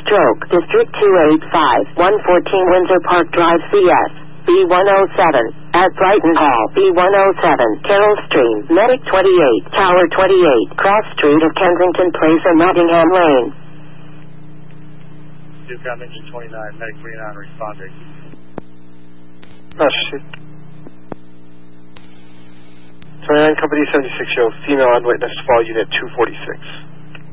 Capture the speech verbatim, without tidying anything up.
stroke, District two eight five, one fourteen Windsor Park Drive, C S, B one oh seven, at Brighton Hall, B one oh seven, Carroll Stream, Medic twenty-eight, Tower twenty-eight, Cross Street of Kensington Place and Nottingham Lane. Duke, I'm engine twenty-nine, Medic twenty-nine, responding. Oh, shit. twenty-nine, Company seventy-six, show female on witness, fall unit two forty-six.